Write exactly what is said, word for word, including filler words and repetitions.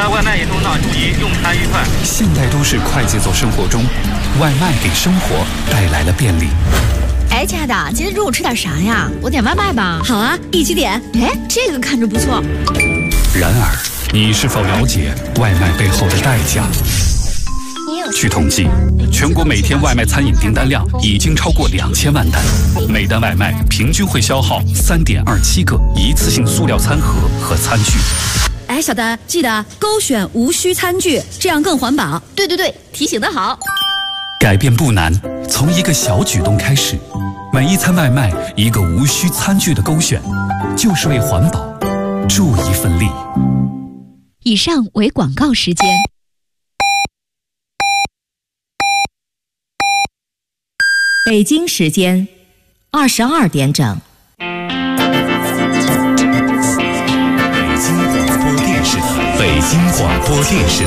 的外卖一头呢，注意用餐愉快。 现代都市快节奏生活中，外卖给生活带来了便利。 哎，亲爱的，今天中午吃点啥呀？我点外卖吧。 好啊，一起点。 哎，这个看着不错。 然而，你是否了解外卖背后的代价？据统计，全国每天外卖餐饮订单量已经超过两千万单，每单外卖平均会消耗三点二七个一次性塑料餐盒和餐具。 哎，小丹，记得勾选无需餐具，这样更环保。 对对对，提醒得好。 改变不难，从一个小举动开始，每一餐外卖一个无需餐具的勾选，就是为环保助一份力。 以上为广告时间。 北京时间二十二点整。 北京广播电视台，北京广播电视台。